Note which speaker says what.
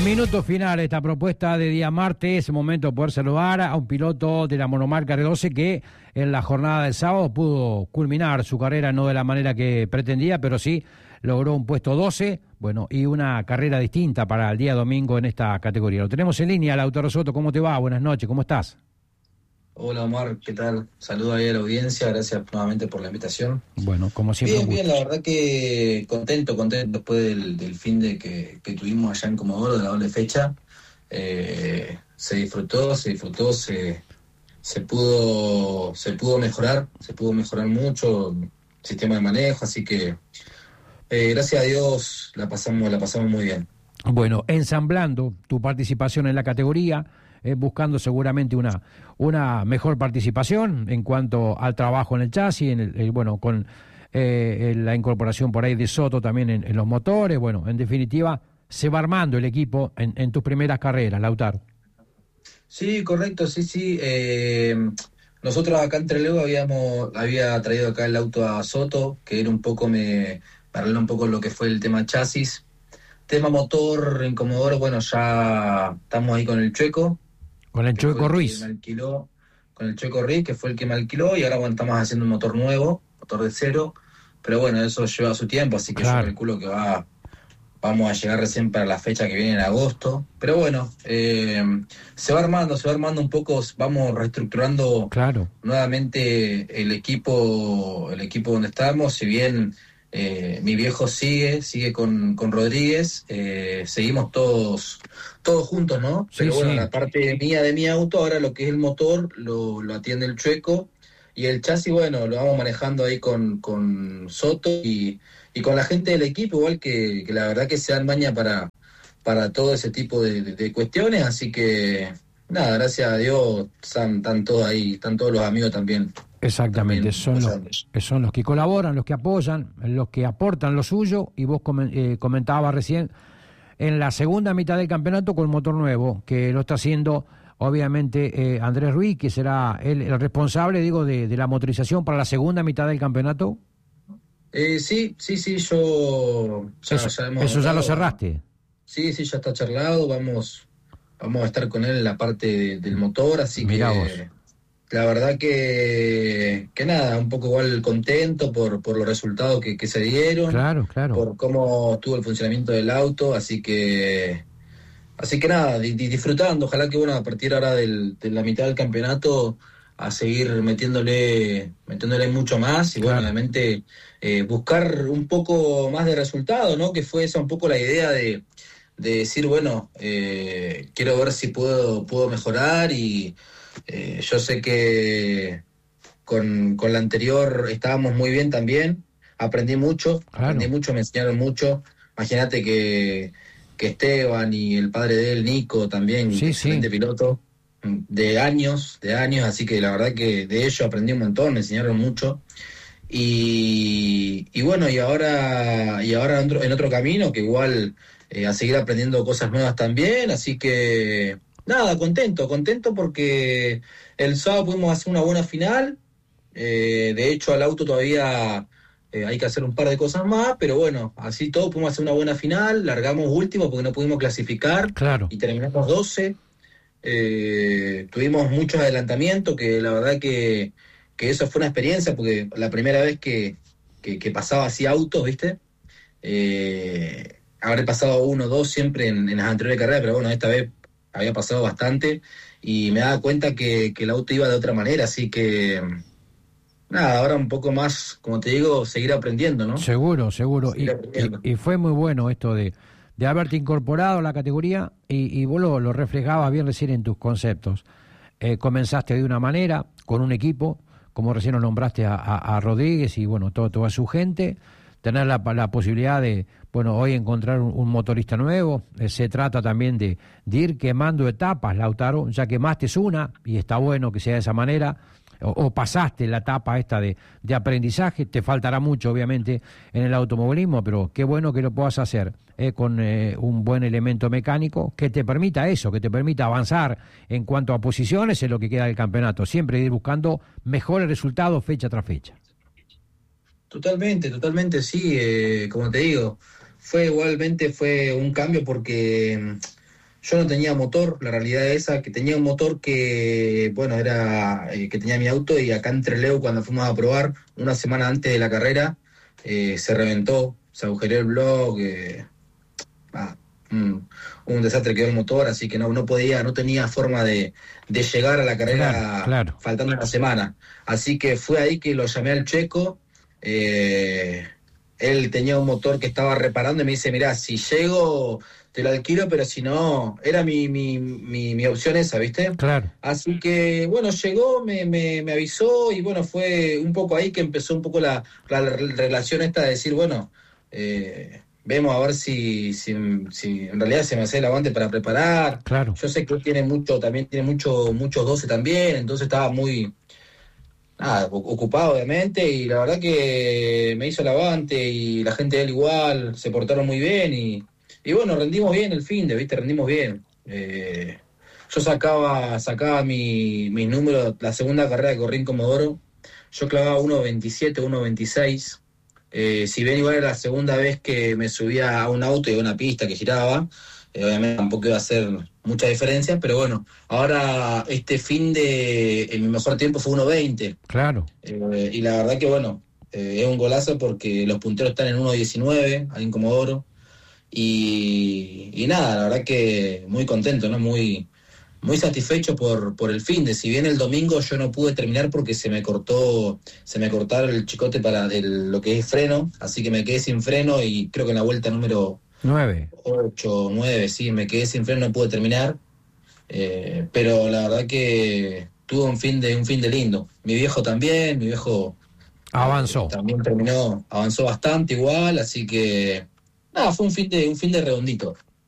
Speaker 1: Minuto final esta propuesta de día martes, es momento de poder saludar a un piloto de la monomarca R12 que en la jornada del sábado pudo culminar su carrera, no de la manera que pretendía, pero sí logró un puesto 12, bueno, y una carrera distinta para el día domingo en esta categoría. Lo tenemos en línea, Lautaro Soto. ¿Cómo te va? Buenas noches, ¿cómo estás?
Speaker 2: Hola Omar, ¿qué tal? Saludo ahí a la audiencia, gracias nuevamente por la invitación.
Speaker 1: Bueno, como siempre.
Speaker 2: Bien, la verdad que contento después del fin de que tuvimos allá en Comodoro, de la doble fecha. Se disfrutó, se pudo mejorar mucho el sistema de manejo, así que gracias a Dios la pasamos muy bien.
Speaker 1: Bueno, ensamblando tu participación en la categoría, buscando seguramente una mejor participación en cuanto al trabajo en el chasis, con la incorporación por ahí de Soto también en los motores. Bueno, en definitiva, se va armando el equipo en tus primeras carreras, Lautaro.
Speaker 2: Sí, correcto, sí. Nosotros acá en Trelew había traído acá el auto a Soto, que era para hablar un poco lo que fue el tema chasis. Tema motor en Comodoro, bueno, ya estamos ahí con el Chueco.
Speaker 1: Con el Chueco Ruiz.
Speaker 2: Con el Chueco Ruiz, que fue el que me alquiló, y ahora bueno, estamos haciendo un motor nuevo, motor de cero, pero bueno, eso lleva su tiempo, así que claro, yo calculo que vamos a llegar recién para la fecha que viene en agosto, pero bueno, se va armando un poco, vamos reestructurando nuevamente el equipo donde estamos, si bien mi viejo sigue con Rodríguez, seguimos todos juntos, ¿no?
Speaker 1: Sí,
Speaker 2: pero bueno,
Speaker 1: sí.
Speaker 2: La parte mía de mi auto, ahora lo que es el motor, lo atiende el Chueco, y el chasis, bueno, lo vamos manejando ahí con Soto y con la gente del equipo, igual que la verdad que se dan maña para todo ese tipo de cuestiones, así que nada, gracias a Dios están todos ahí, están todos los amigos también.
Speaker 1: Exactamente, son los que colaboran, los que apoyan, los que aportan lo suyo, y vos comentabas recién en la segunda mitad del campeonato con motor nuevo, que lo está haciendo obviamente Andrés Ruiz, que será el responsable, digo, de la motorización para la segunda mitad del campeonato.
Speaker 2: Sí, yo
Speaker 1: eso ya lo cerraste.
Speaker 2: Sí, ya está charlado, vamos a estar con él en la parte del motor, así
Speaker 1: Mirá
Speaker 2: que
Speaker 1: vos.
Speaker 2: La verdad que nada, un poco igual contento por los resultados que se dieron,
Speaker 1: claro,
Speaker 2: por cómo estuvo el funcionamiento del auto, así que nada, disfrutando, ojalá que bueno, a partir ahora de la mitad del campeonato a seguir metiéndole mucho más y bueno, obviamente buscar un poco más de resultado, ¿no? Que fue esa un poco la idea de decir, bueno, quiero ver si puedo mejorar y yo sé que con la anterior estábamos muy bien también, aprendí mucho, me enseñaron mucho. Imagínate que Esteban y el padre de él, Nico, también, excelente piloto, de años, así que la verdad que de ellos aprendí un montón, me enseñaron mucho. Y bueno, y ahora en otro camino, que igual a seguir aprendiendo cosas nuevas también, así que nada, contento porque el sábado pudimos hacer una buena final. De hecho, al auto todavía hay que hacer un par de cosas más, pero bueno, así todo pudimos hacer una buena final. Largamos último porque no pudimos clasificar y terminamos 12. Tuvimos muchos adelantamientos, que la verdad que eso fue una experiencia, porque la primera vez que pasaba así autos, ¿viste? Habré pasado 1 o 2 siempre en las anteriores carreras, pero bueno, esta vez había pasado bastante y me daba cuenta que el auto iba de otra manera, así que nada, ahora un poco más, como te digo, seguir aprendiendo, ¿no?
Speaker 1: Seguro. Y fue muy bueno esto de haberte incorporado a la categoría y vos lo reflejabas bien recién en tus conceptos. Comenzaste de una manera, con un equipo, como recién lo nombraste a Rodríguez y bueno, toda su gente, tener la posibilidad de, bueno, hoy encontrar un motorista nuevo. Se trata también de ir quemando etapas, Lautaro. Ya quemaste una y está bueno que sea de esa manera, o pasaste la etapa esta de aprendizaje. Te faltará mucho obviamente en el automovilismo, pero qué bueno que lo puedas hacer con un buen elemento mecánico que te permita eso, que te permita avanzar en cuanto a posiciones en lo que queda del campeonato, siempre ir buscando mejores resultados fecha tras fecha.
Speaker 2: Totalmente, sí, como te digo, fue un cambio porque Yo no tenía motor, la realidad es esa, que tenía un motor que, bueno, era que tenía mi auto, y acá en Trelew, cuando fuimos a probar, una semana antes de la carrera, se reventó, se agujereó el block, ah, un desastre quedó el motor, así que no podía, no tenía forma de llegar a la carrera
Speaker 1: Claro.
Speaker 2: faltando una semana. Así que fue ahí que lo llamé al Checo. Él tenía un motor que estaba reparando y me dice, mirá, si llego te lo alquilo, pero si no, era mi opción esa, ¿viste?
Speaker 1: Claro.
Speaker 2: Así que, bueno, llegó, me avisó, y bueno, fue un poco ahí que empezó un poco la relación esta de decir, bueno, vemos a ver si en realidad se me hace el aguante para preparar.
Speaker 1: Claro.
Speaker 2: Yo sé que él también tiene muchos 12 también, entonces estaba muy ocupado obviamente, y la verdad que me hizo el aguante, y la gente de él igual, se portaron muy bien, y bueno, rendimos bien el fin de, ¿viste? Rendimos bien. Yo sacaba mis números, la segunda carrera que corrí en Comodoro, yo clavaba 1.27, 1.26. Si bien igual era la segunda vez que me subía a un auto y a una pista que giraba, obviamente tampoco iba a hacer mucha diferencia, pero bueno, ahora este fin de mi mejor tiempo fue 1.20.
Speaker 1: Claro.
Speaker 2: Y la verdad que bueno, es un golazo porque los punteros están en 1.19, ahí en Comodoro. Y nada, la verdad que muy contento, ¿no? Muy satisfecho por el fin de. Si bien el domingo yo no pude terminar porque se me cortaron el chicote para lo que es freno, así que me quedé sin freno, y creo que en la vuelta número
Speaker 1: 9.
Speaker 2: 8, 9, sí, me quedé sin freno, no pude terminar. Pero la verdad que tuve un fin de lindo. Mi viejo
Speaker 1: Avanzó.
Speaker 2: también avanzó bastante igual, así que nada, fue un fin de redondito.